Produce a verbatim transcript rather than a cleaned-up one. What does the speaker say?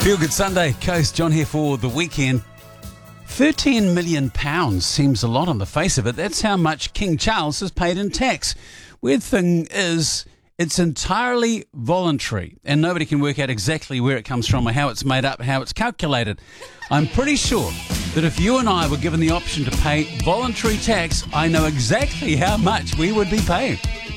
Feel Good Sunday, Coast. John here for the weekend. thirteen million pounds seems a lot on the face of it. That's how much King Charles has paid in tax. Weird thing is, it's entirely voluntary, and nobody can work out exactly where it comes from or how it's made up, how it's calculated. I'm pretty sure that if you and I were given the option to pay voluntary tax, I know exactly how much we would be paying.